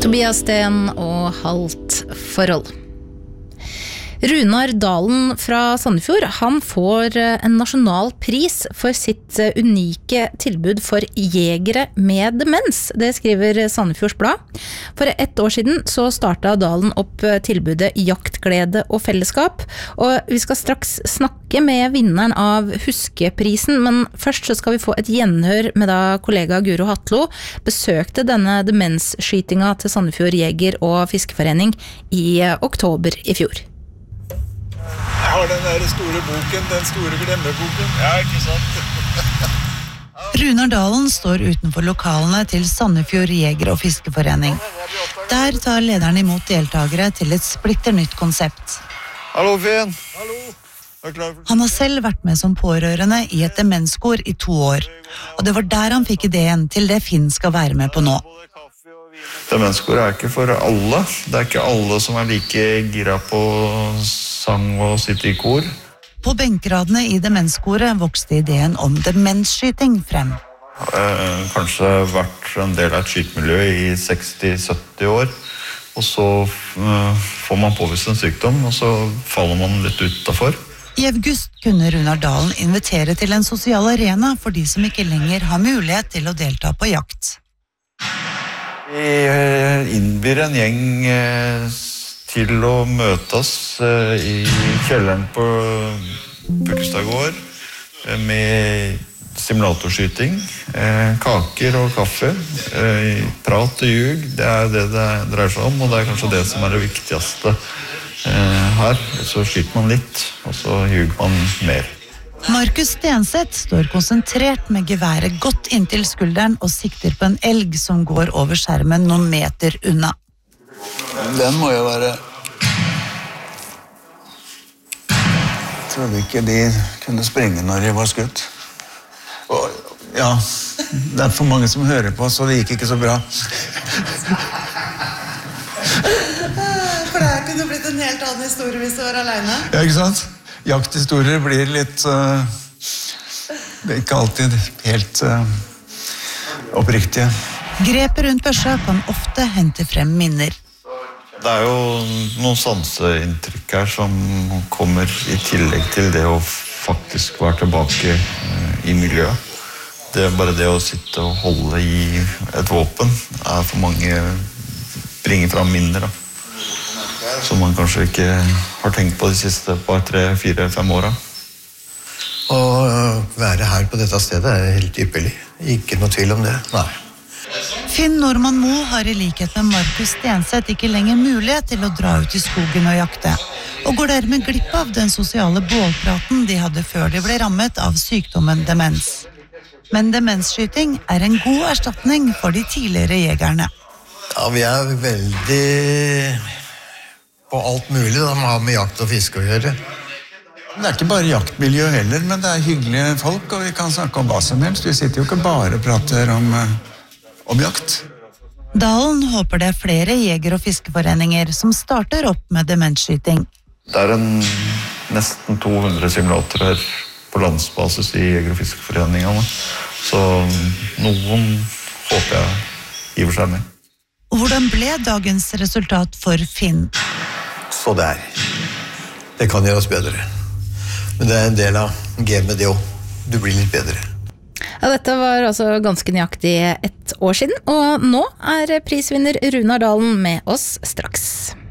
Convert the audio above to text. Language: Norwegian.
Tobias Sten og Halt forhold. Runar Dalen fra Sandefjord, han får en nasjonal pris for sitt unike tilbud for jegere med demens. Det skriver Sandefjords Blad. For 1 år siden så startet Dalen opp tilbudet Jaktglede og fellesskap, og vi skal straks snakke med vinneren av Huskeprisen, men først så skal vi få et gjenhør med da kollega Guro Hatlo besøkte denne demensskytinga til Sandefjord Jeger- og Fiskeforening i oktober i fjor. Jeg har den der store boken, den store glemmeboken. Ja, ikke sant? Runar Dalen står utenfor lokalene til Sandefjord Jeger- og Fiskeforening. Der tar lederen imot deltagere til et splitternytt konsept. Hallo, Finn. Hallo. Han har selv vært med som pårørende i et demenskor i 2 år, og det var der han fikk ideen til det Finn skal være med på nå. Demenskor ikke for alle. Det ikke alle som like gira på sang og sitte i kor. På benkradene i demenskoret vokste ideen om demensskyting frem. Kanskje vært en del av et skytemiljø i 60-70 år, og så får man påvist en sykdom, og så faller man litt utenfor. I august kunne Runar Dalen invitere til en sosial arena for de som ikke lenger har mulighet til å delta på jakt. Vi innbyr en gjeng til å møtes i kjelleren på Bukestad gård med simulatorskyting, kaker og kaffe, prat og ljug. Det det dreier seg om, og det kanskje det som det viktigste her. Så skyter man litt, og så ljuger man mer. Markus Stenseth står konsentrert med geværet godt inntil skulderen og sikter på en elg som går over skjermen noen meter unna. Den må jo være... Jeg trodde ikke de kunne springe når de var skutt. Og, ja, det for mange som hører på, så det gikk ikke så bra. For det kunne blitt en helt annen historie hvis du var alene. Ja, ikke sant? Jakthistorier blir litt... det ikke alltid helt oppriktige. Grepet rundt børsa kan ofte hente frem minner. Det jo noen sanseinntrykk her som kommer i tillegg til det å faktisk være tilbake i miljøet. Det bare det å sitte og holde i et våpen for mange bringer fram minner da. Som man kanskje ikke har tenkt på de siste par, 3, 4, 5 åra. Å være her på dette stedet helt ypperlig. Ikke noe tvil om det, nei. Finn Norman Moe har i likhet med Markus Stenseth ikke lenger mulighet til å dra ut i skogen og jakte, og går dermed glipp av den sosiale bålpraten de hadde før de ble rammet av sykdommen demens. Men demensskyting en god erstatning for de tidligere jegerne. Ja, vi veldig på alt mulig da, man har med jakt og fiske å gjøre. Det ikke bare jaktmiljø heller, men det hyggelige folk, og vi kan snakke om hva som helst. Vi sitter jo ikke bare og prater om jakt. Dalen håper det flere jeger- og fiskeforeninger som starter opp med demensskyting. Det nesten 200 simulatorer på landsbasis i jeger- og fiskeforeningene, så noen håper jeg giver seg med. Og hvordan ble dagens resultat for Finn? Så det kan gjøre oss bedre. Men det en del av gamet det også. Du blir litt bedre. Ja, dette var altså ganske nøyaktig 1 år siden, og nå prisvinner Runar Dalen med oss straks.